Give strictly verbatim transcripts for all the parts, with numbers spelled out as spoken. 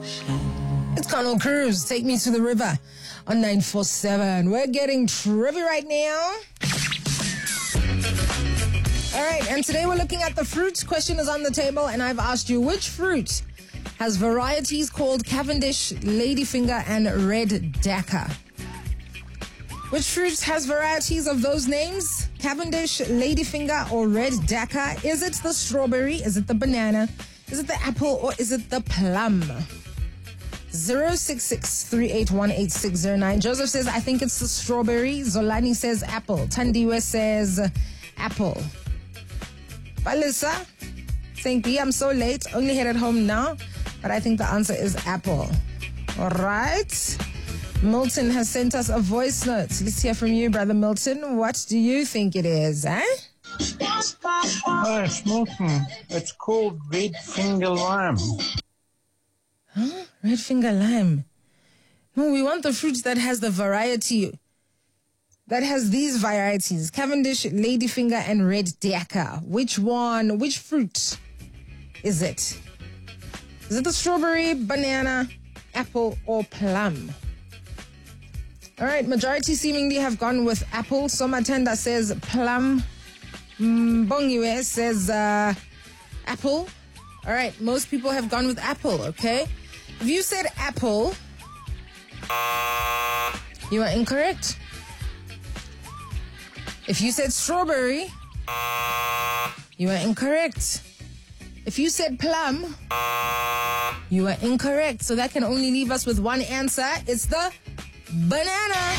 It's Carnal Cruz. Take me to the river on nine four seven. We're getting trivia right now. All right, and today we're looking at the fruits. Question is on the table, and I've asked you which fruit has varieties called Cavendish, Ladyfinger, and Red Dakar. Which fruit has varieties of those names? Cavendish, Ladyfinger, or Red Dakar? Is it the strawberry? Is it the banana? Is it the apple? Or is it the plum? zero six six three eight one eight six zero nine. Joseph says, I think it's the strawberry. Zolani says apple. Tandiwe says apple. Balisa, saying B, I'm so late. Only headed home now. But I think the answer is apple. All right. Milton has sent us a voice note. Let's hear from you, Brother Milton. What do you think it is, eh? Oh, it's Milton. It's called red finger lime. Huh? Red finger lime. No, we want the fruit that has the variety. That has these varieties. Cavendish, Ladyfinger, and Red Dakar. Which one, which fruit is it? Is it the strawberry, banana, apple, or plum? All right, majority seemingly have gone with apple. Somatenda says plum. Mbongiwe says uh, apple. All right, most people have gone with apple, okay? If you said apple, you are incorrect. If you said strawberry, you are incorrect. If you said plum, you are incorrect. So that can only leave us with one answer. It's the banana.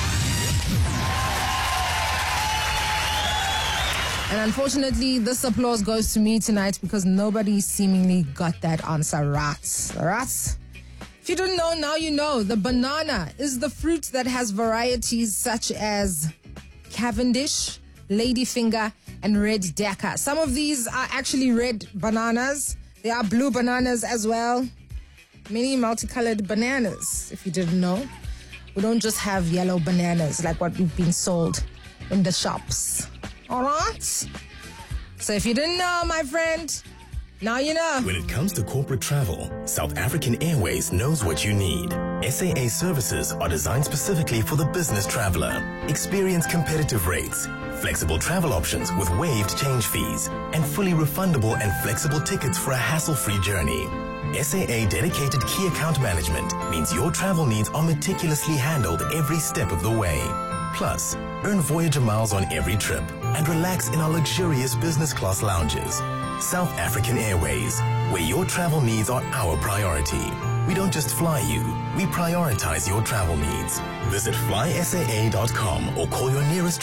And unfortunately, this applause goes to me tonight because nobody seemingly got that answer right. Right? If you didn't know, now you know. The banana is the fruit that has varieties such as Cavendish, Ladyfinger, and Red Dakar. Some of these are actually red bananas. There are blue bananas as well. Many multicolored bananas, if you didn't know. We don't just have yellow bananas like what we've been sold in the shops. All right? So if you didn't know, my friend, now you know. When it comes to corporate travel, South African Airways knows what you need. S A A services are designed specifically for the business traveler. Experience competitive rates, flexible travel options with waived change fees, and fully refundable and flexible tickets for a hassle-free journey. S A A dedicated key account management means your travel needs are meticulously handled every step of the way. Plus, earn Voyager miles on every trip and relax in our luxurious business class lounges. South African Airways, where your travel needs are our priority. We don't just fly you, we prioritize your travel needs. Visit fly S A A dot com or call your nearest